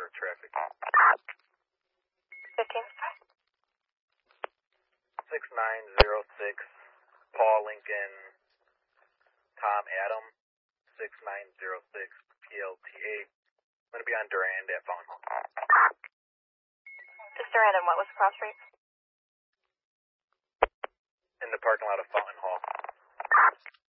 report traffic. 15. 6906, Paul Lincoln, Tom Adam, 6906, PLTA. I'm going to be on Durand at Fountain Hall. Just Durand, and what was the cross street? In the parking lot of Fountain Hall.